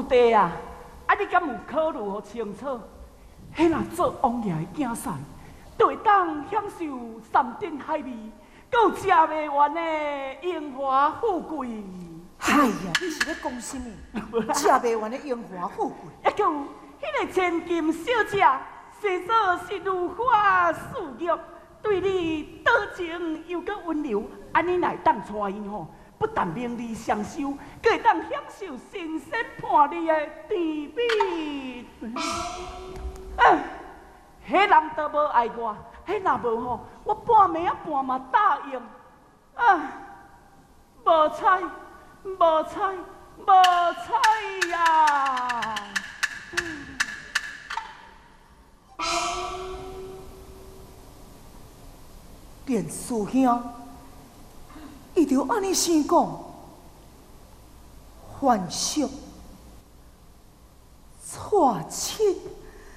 地啊，你敢有考虑好清楚？迄若做王爷的囝婿，就会当享受山珍海味，够食袂完的荣华富贵。 哎呀，你是咧讲什么？食袂完的荣华富贵。 还有迄个千金小姐，生做是如花似玉，对你多情又搁温柔，安尼来当娶伊吼，不但名利双收，搁会当享受神仙伴侣的甜蜜。迄人都无爱我，迄若无吼，我半暝啊半嘛答应。无彩，无彩，无彩呀！ 便师兄，伊就安尼先讲，幻想错切。